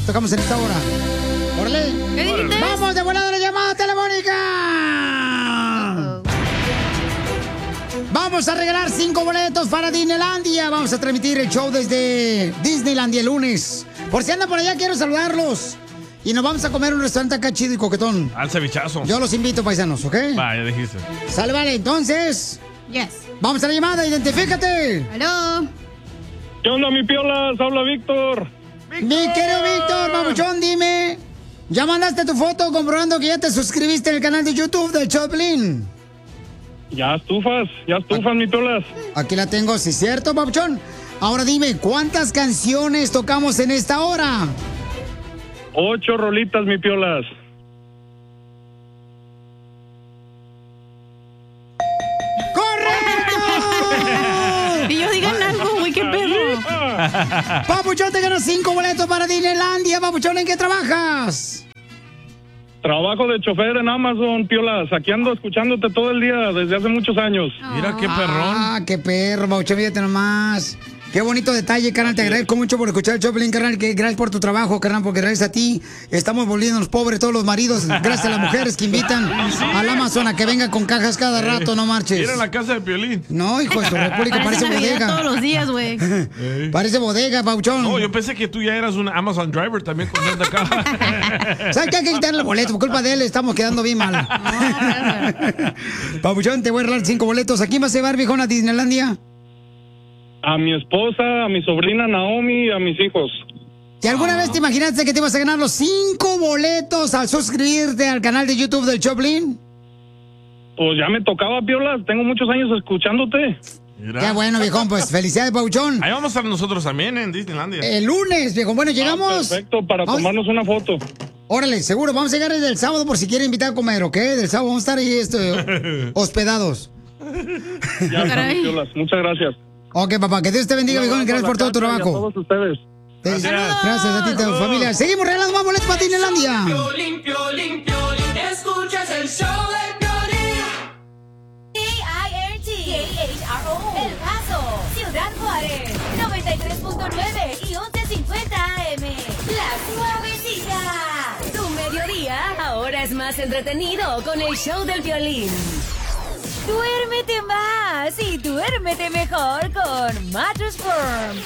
tocamos en esta hora. ¡Órale! ¿Qué dijiste? ¡Vamos de volada a la llamada telefónica! Vamos a regalar 5 boletos para Disneylandia. Vamos a transmitir el show desde Disneylandia el lunes. Por si andan por allá, quiero saludarlos. Y nos vamos a comer en un restaurante acá chido y coquetón. Al cevichazo. Yo los invito, paisanos, ¿ok? Va, ya dijiste. Sale, vale, entonces. Yes. Vamos a la llamada, identifícate. Aló. ¿Qué onda, mi piolas? Habla Víctor. Mi querido Víctor, mamuchón, dime. ¿Ya mandaste tu foto comprobando que ya te suscribiste en el canal de YouTube del Choplin? Ya estufas, mi piolas. Aquí la tengo, sí, cierto, papuchón. Ahora dime, ¿cuántas canciones tocamos en esta hora? 8 rolitas, mi piolas. ¡Correcto! Y yo digan algo, güey, qué pedo. Papuchón, te ganas 5 boletos para Disneylandia. Papuchón, ¿en qué trabajas? Trabajo de chofer en Amazon, piolas. Aquí ando escuchándote todo el día desde hace muchos años. Mira qué perrón. Ah, qué perro, Papuchón, fíjate nomás. Qué bonito detalle, carnal. Te agradezco mucho por escuchar el Choplin, carnal. Gracias por tu trabajo, carnal, porque gracias a ti estamos volviéndonos pobres todos los maridos. Gracias a las mujeres que invitan al Amazon a que venga con cajas cada rato, no marches. Mira la casa de Piolín. No, hijo de su república, parece Navidad bodega. todos los días, güey. Parece bodega, Pauchón. No, yo pensé que tú ya eras un Amazon driver también con tanta caja. ¿Sabes qué? Hay que quitarle el boleto. Por culpa de él estamos quedando bien mal. Papuchón, te voy a regalar 5 boletos. ¿A quién vas a llevar, viejón, a Disneylandia? A mi esposa, a mi sobrina Naomi y a mis hijos. ¿Y alguna vez te imaginaste que te ibas a ganar los 5 boletos al suscribirte al canal de YouTube del Choplin? Pues ya me tocaba, piolas. Tengo muchos años escuchándote. Mira. Qué bueno, viejón. Pues felicidades, Pauchón. Ahí vamos a estar nosotros también en Disneylandia. El lunes, viejón. Bueno, llegamos. Perfecto, para tomarnos una foto. Órale, seguro. Vamos a llegar desde el sábado por si quieren invitar a comer, ¿ok? Del sábado vamos a estar ahí hospedados. Ya está, mis piolas. Muchas gracias. Ok, papá, que Dios te bendiga, viejón, y gracias por todo tu trabajo. A todos ustedes. Gracias a ti y a tu familia. Seguimos regalando más boletos para Disneylandia. Piolín, Piolín, Piolín, escuchas el show de Piolín. TIRT-KHRO, El Paso, Ciudad Juárez, 93.9 y 1150 AM. La Suavecita. Tu mediodía ahora es más entretenido con el show del violín. Duérmete más y duérmete mejor con Mattress Firm.